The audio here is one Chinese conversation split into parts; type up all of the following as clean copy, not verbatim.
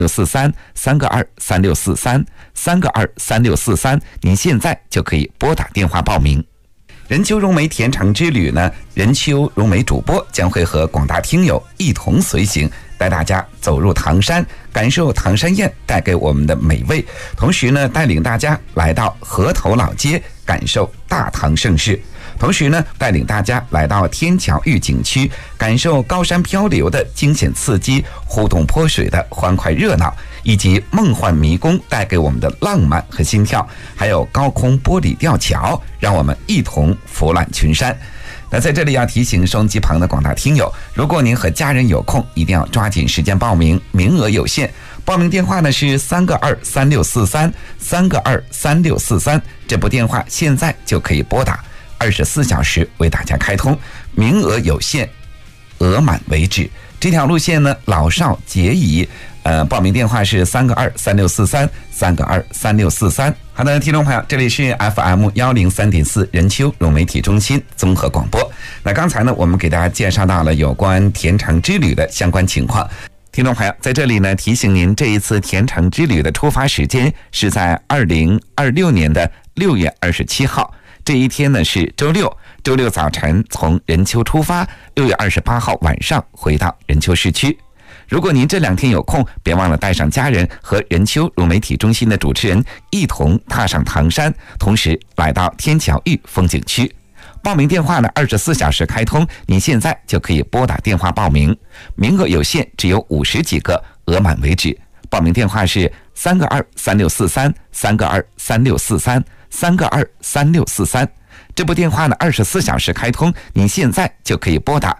3个23643，3个23643，您现在就可以拨打电话报名。任丘融媒甜橙之旅呢，任丘融媒主播将会和广大听友一同随行，带大家走入唐山，感受唐山宴带给我们的美味，同时呢，带领大家来到河头老街，感受大唐盛世。同时呢，带领大家来到天桥峪景区，感受高山漂流的惊险刺激，互动泼水的欢快热闹，以及梦幻迷宫带给我们的浪漫和心跳，还有高空玻璃吊桥，让我们一同俯览群山。那在这里要提醒收音机旁的广大听友，如果您和家人有空，一定要抓紧时间报名，名额有限。报名电话呢是3个23643，3个23643，这部电话现在就可以拨打，24小时为大家开通，名额有限，额满为止。这条路线呢，老少皆宜。报名电话是3个23643，3个23643。好的，听众朋友，这里是 FM103.4 任丘融媒体中心综合广播。那刚才呢，我们给大家介绍到了有关甜橙之旅的相关情况。听众朋友，在这里呢，提醒您，这一次甜橙之旅的出发时间是在2026年的6月27号。这一天呢是周六，周六早晨从任丘出发，6月28号晚上回到任丘市区。如果您这2天有空，别忘了带上家人和任丘融媒体中心的主持人一同踏上唐山，同时来到天桥峪风景区。报名电话呢24小时开通，您现在就可以拨打电话报名，名额有限，只有50几个，额满为止。报名电话是3个23643，3个23643，3个23643。这部电话呢24小时开通，您现在就可以拨打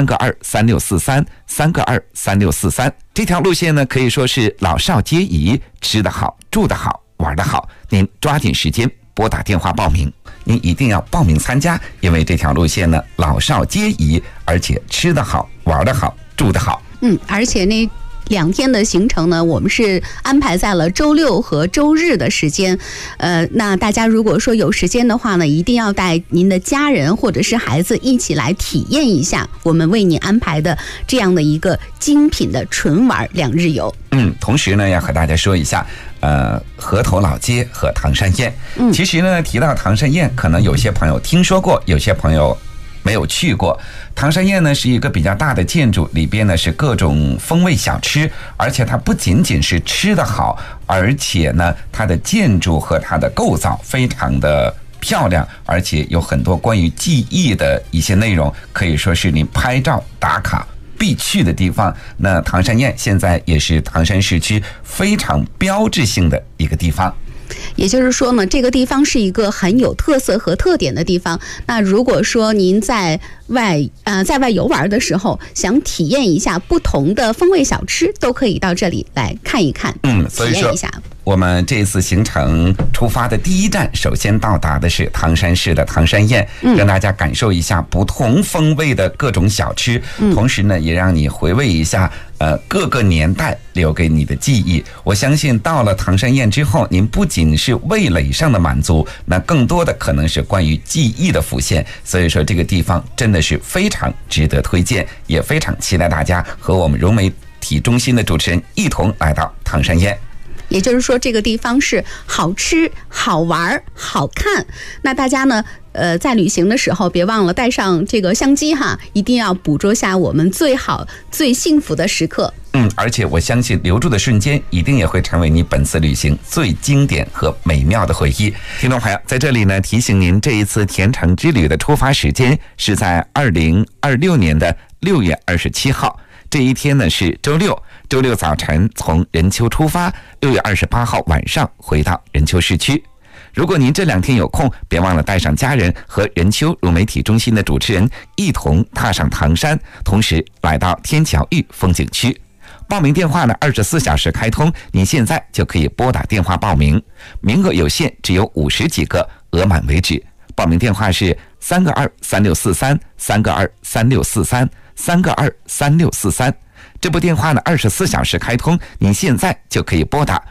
3个23643，3个23643。这条路线呢可以说是老少皆宜，吃得好，住得好，玩得好。您抓紧时间拨打电话报名，您一定要报名参加，因为这条路线呢老少皆宜，而且吃得好，玩得好，住得好。 而且那2天的行程呢，我们是安排在了周六和周日的时间。那大家如果说有时间的话呢，一定要带您的家人或者是孩子一起来体验一下我们为您安排的这样的一个精品的纯玩2日游。 同时呢，要和大家说一下，河头老街和唐山宴。其实呢，提到唐山宴，可能有些朋友听说过，有些朋友没有去过。唐山宴呢是一个比较大的建筑，里边呢是各种风味小吃，而且它不仅仅是吃得好，而且呢它的建筑和它的构造非常的漂亮，而且有很多关于记忆的一些内容，可以说是你拍照打卡必去的地方。那唐山宴现在也是唐山市区非常标志性的一个地方。 也就是说呢，这个地方是一个很有特色和特点的地方。那如果说您在外游玩的时候，想体验一下不同的风味小吃，都可以到这里来看一看， 所以说体验一下。 我们这次行程出发的第一站，首先到达的是唐山市的唐山宴，让大家感受一下不同风味的各种小吃，同时呢，也让你回味一下各个年代留给你的记忆。我相信到了唐山宴之后，您不仅是味蕾上的满足，那更多的可能是关于记忆的浮现。所以说这个地方真的是非常值得推荐，也非常期待大家和我们融媒体中心的主持人一同来到唐山宴。 也就是说，这个地方是好吃、好玩、好看。那大家呢，在旅行的时候，别忘了带上这个相机哈，一定要捕捉下我们最好、最幸福的时刻。 而且我相信留住的瞬间，一定也会成为你本次旅行最经典和美妙的回忆。听众朋友，在这里呢，提醒您，这一次甜橙之旅的出发时间是在2026年的6月27号。这一天呢是周六，周六早晨从任丘出发，6月28号晚上回到任丘市区。如果您这2天有空，别忘了带上家人和任丘融媒体中心的主持人一同踏上唐山，同时来到天桥峪风景区。报名电话呢24小时开通，您现在就可以拨打电话报名，名额有限，只有50几个，额满为止。报名电话是3个23643，3个23643，3个23643。这部电话呢24小时开通，您现在就可以拨打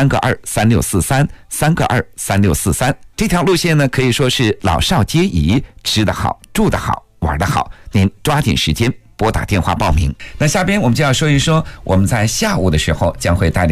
3个23643，3个23643。这条路线呢可以说是老少皆宜，吃得好，住得好，玩得好。您抓紧时间拨打电话报名。那下边我们就要说一说我们在下午的时候将会带领